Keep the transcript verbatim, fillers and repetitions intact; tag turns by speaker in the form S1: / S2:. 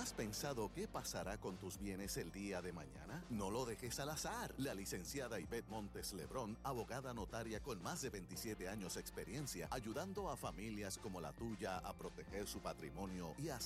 S1: ¿Has pensado qué pasará con tus bienes el día de mañana? No lo dejes al azar. La licenciada Ivette Montes Lebrón, abogada notaria con más de veintisiete años de experiencia, ayudando a familias como la tuya a proteger su patrimonio y a